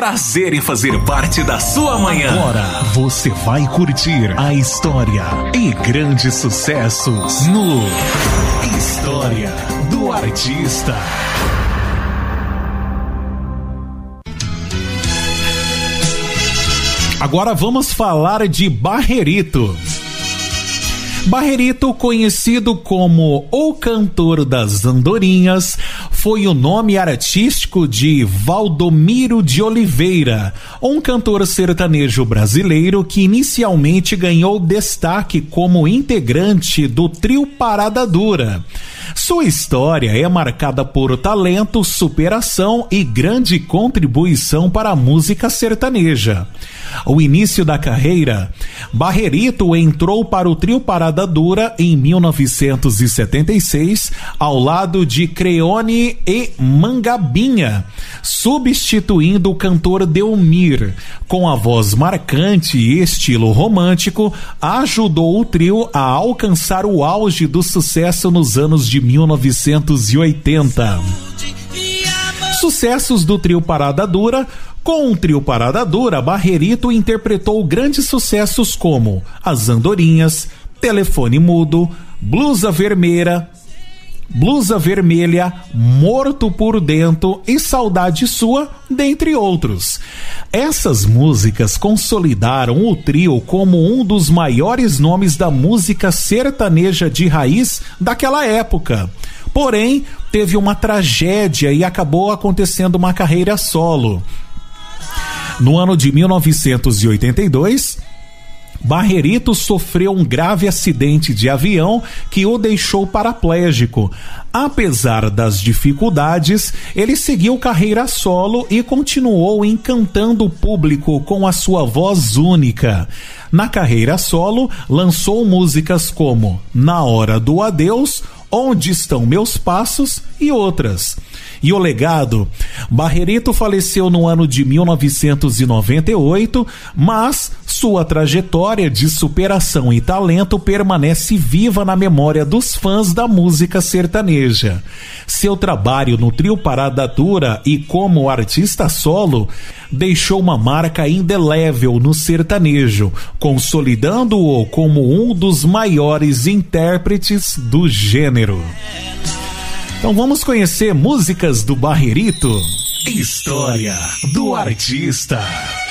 prazer em fazer parte da sua manhã. Agora você vai curtir a história e grandes sucessos no História do Artista. Agora vamos falar de Barrerito. Barrerito, conhecido como o Cantor das Andorinhas, foi o nome artístico de Valdomiro de Oliveira, um cantor sertanejo brasileiro que inicialmente ganhou destaque como integrante do trio Parada Dura. Sua história é marcada por talento, superação e grande contribuição para a música sertaneja. O início da carreira, Barrerito entrou para o trio Parada Dura em 1976, ao lado de Creone e Mangabinha, substituindo o cantor Delmir. Com a voz marcante e estilo romântico, ajudou o trio a alcançar o auge do sucesso nos anos de 1980. Sucessos do trio Parada Dura. Com o trio Parada Dura, Barrerito interpretou grandes sucessos como As Andorinhas, Telefone Mudo, Blusa Vermelha, Morto por Dentro e Saudade Sua, dentre outros. Essas músicas consolidaram o trio como um dos maiores nomes da música sertaneja de raiz daquela época. Porém, teve uma tragédia e acabou acontecendo uma carreira solo. No ano de 1982, Barrerito sofreu um grave acidente de avião que o deixou paraplégico. Apesar das dificuldades, ele seguiu carreira solo e continuou encantando o público com a sua voz única. Na carreira solo, lançou músicas como Na Hora do Adeus, Onde Estão Meus Passos e outras. E o legado? Barrerito faleceu no ano de 1998, mas sua trajetória de superação e talento permanece viva na memória dos fãs da música sertaneja. Seu trabalho no trio Parada Dura e como artista solo deixou uma marca indelével no sertanejo, consolidando-o como um dos maiores intérpretes do gênero. Então vamos conhecer músicas do Barrerito. História do Artista.